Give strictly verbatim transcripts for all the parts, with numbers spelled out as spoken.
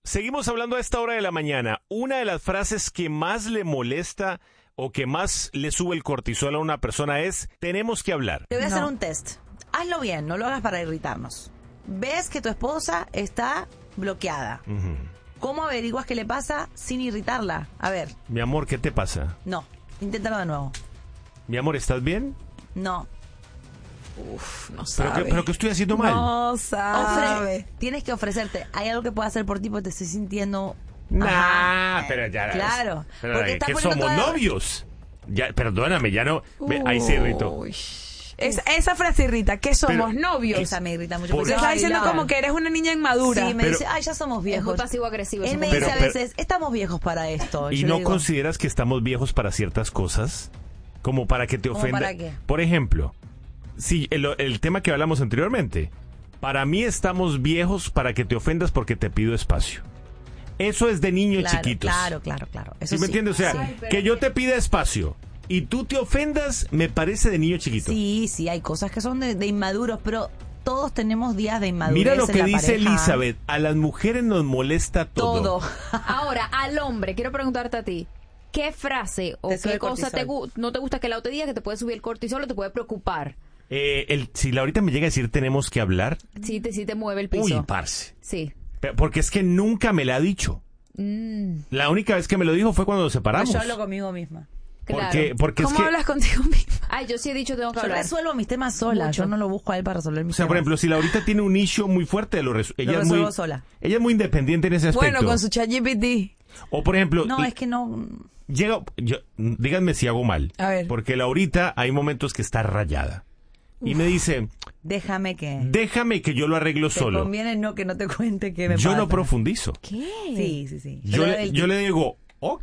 Seguimos hablando a esta hora de la mañana. Una de las frases que más le molesta o que más le sube el cortisol a una persona es: tenemos que hablar. Te voy a No. hacer un test. Hazlo bien, no lo hagas para irritarnos. Ves que tu esposa está bloqueada. Ujú. ¿Cómo averiguas qué le pasa sin irritarla? A ver, Mi amor, ¿qué te pasa? no. Inténtalo de nuevo. Mi amor, ¿estás bien? No. Uf, no ¿Pero sabe. qué, pero qué estoy haciendo mal? No sabe. Ofre- Tienes que ofrecerte. ¿Hay algo que pueda hacer por ti porque te estoy sintiendo... Nah, Ajá. pero ya. Claro. Pero, Porque ¿qué estás somos poniendo toda- novios? Ya, perdóname, ya no. Ve, ahí se irritó. Uy. Es- esa frase irrita. ¿Qué somos? Pero- ¿Novios? Esa me irrita mucho. Por- porque Le se está va a diciendo bailar. como que eres una niña inmadura. Sí, me Pero- dice, ay, ya somos Es viejos. muy pasivo-agresivo. Él ese me Pero- dice a pero- veces, estamos viejos para esto. ¿Y Yo no le digo, consideras que estamos viejos para ciertas cosas? Como para que te ¿Cómo ofenda. para qué? Por ejemplo, sí, el, el tema que hablamos anteriormente. Para mí estamos viejos para que te ofendas porque te pido espacio. Eso es de niños claro, chiquitos. Claro, claro, claro. Eso ¿Sí me sí. entiendes? O sea, Sí. que yo te pida espacio y tú te ofendas, me parece de niño chiquito. Sí, sí, hay cosas que son de, de inmaduros, pero todos tenemos días de inmadurez. Mira lo en que la dice pareja. Elizabeth. A las mujeres nos molesta todo. Todo. Ahora, al hombre, quiero preguntarte a ti. ¿Qué frase o Te sube qué el cosa te cortisol. gu- no te gusta que el otro diga que te puede subir el cortisol o te puede preocupar? Eh, el, si Laurita me llega a decir tenemos que hablar, Sí te, sí te mueve el piso. uy, parce. Sí. Pe- Porque es que nunca me la ha dicho. Mm, La única vez que me lo dijo fue cuando nos separamos. Yo hablo conmigo misma. claro. Porque, porque es ¿Cómo que, hablas contigo misma? Ay, yo sí he dicho tengo que Yo hablar. resuelvo mis temas sola. Mucho. Yo no lo busco a él para resolver mis o sea, por temas. ejemplo, si Laurita tiene un issue muy fuerte, lo resu- ella Lo es muy, resuelvo sola. ella es muy independiente en ese aspecto. Bueno, con su chat G P T. O por ejemplo, No, y- es que no... llega, yo- díganme si hago mal. A ver. Porque Laurita hay momentos que está rayada. Y me dice, Déjame que... déjame que yo lo arreglo Te solo. conviene no que no te cuente qué me Yo pasa. no profundizo. ¿Qué? Sí, sí, sí. Yo Pero le, el- yo le digo, ok.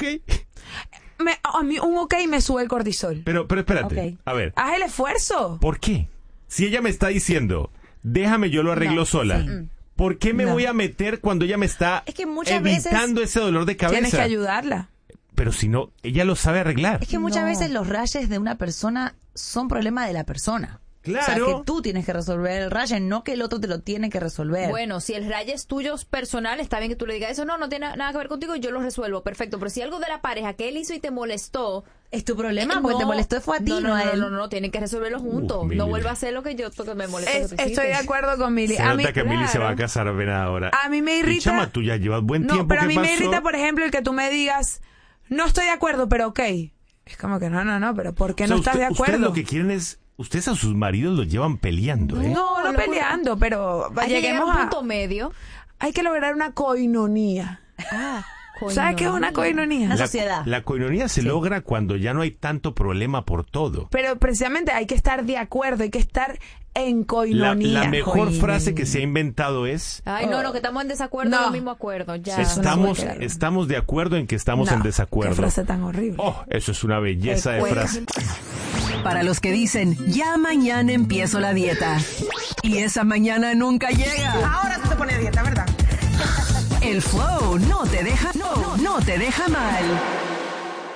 Me, a mí un ok me sube el cortisol. Pero, pero espérate. Ok. A ver, Haz el esfuerzo. ¿por qué? Si ella me está diciendo, déjame yo lo arreglo No, sola. sí. ¿Por qué me No. voy a meter cuando ella me está Es que muchas evitando ese dolor de cabeza? Tienes que ayudarla. Pero si no, ella lo sabe arreglar. Es que muchas No. veces los rayes de una persona son problema de la persona. O sea, Claro. que tú tienes que resolver el raye, no que el otro te lo tiene que resolver. Bueno, si el rayo es tuyo personal, está bien que tú le digas eso. No, no tiene nada que ver contigo y yo lo resuelvo. Perfecto. Pero si algo de la pareja que él hizo y te molestó... es tu problema, eh, porque no, te molestó fue a ti, no, no, no, a no, él. no, no, no, tienen que resolverlo juntos. Uh, Mili. no vuelva a hacer lo que yo que me molesta. Es- que tú estoy de hiciste. acuerdo con Mili. Se A nota mí, que Mili se va a claro. casar ven ahora. A mí me Y, irrita- chama, tú ya llevas buen No, tiempo. pero a ¿qué mí me pasó? irrita, por ejemplo, el que tú me digas, no estoy de acuerdo, pero ok. Es como que no, no, no, pero ¿por qué O sea, no estás usted- de Ustedes acuerdo? lo que quieren es... Ustedes a sus maridos los llevan peleando, ¿eh? No, no locura. peleando, pero Hay que llegar a lleguemos un a... punto medio. Hay que lograr una coinonía. Ah, ¿Sabes qué es una coinonía? Una La, sociedad. la coinonía se logra cuando ya no hay tanto problema por todo. Pero precisamente hay que estar de acuerdo, hay que estar en La, coinonía. la mejor Coinonía. frase que se ha inventado es... Ay, no, no, que estamos en desacuerdo No. en el mismo acuerdo. Ya. Es una Estamos, vulgar. estamos de acuerdo en que estamos No, en desacuerdo. Qué frase tan horrible. Oh, eso es una belleza de Recuerda. frase. Para los que dicen, ya mañana empiezo la dieta. Y esa mañana nunca llega. Ahora tú te pones dieta, ¿verdad? El flow no te deja, no, no te deja mal.